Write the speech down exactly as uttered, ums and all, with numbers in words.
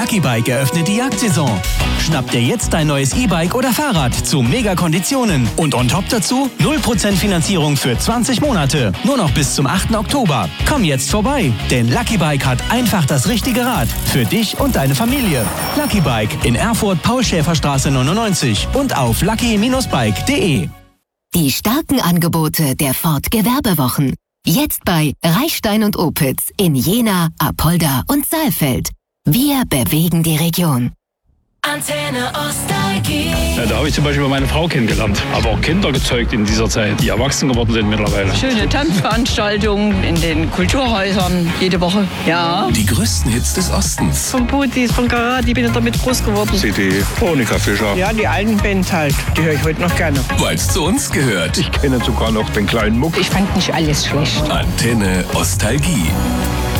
Lucky Bike eröffnet die Jagdsaison. Schnapp dir jetzt dein neues E-Bike oder Fahrrad zu Mega-Konditionen. Und on top dazu null Prozent Finanzierung für zwanzig Monate. Nur noch bis zum achten Oktober. Komm jetzt vorbei, denn Lucky Bike hat einfach das richtige Rad für dich und deine Familie. Lucky Bike in Erfurt, Paul-Schäfer-Straße neunundneunzig und auf lucky Bindestrich bike punkt de. Die starken Angebote der Ford Gewerbewochen. Jetzt bei Reichstein und Opitz in Jena, Apolda und Saalfeld. Wir bewegen die Region. Antenne Nostalgie. Ja, da habe ich zum Beispiel meine Frau kennengelernt. Aber auch Kinder gezeugt in dieser Zeit, die erwachsen geworden sind mittlerweile. Schöne Tanzveranstaltungen in den Kulturhäusern jede Woche. Ja. Die größten Hits des Ostens. Von Putis, von Karat, ich bin damit groß geworden. C D, Monika Fischer. Ja, die alten Bands halt. Die höre ich heute noch gerne. Weil's zu uns gehört. Ich kenne sogar noch den kleinen Muck. Ich fand nicht alles schlecht. Antenne Nostalgie.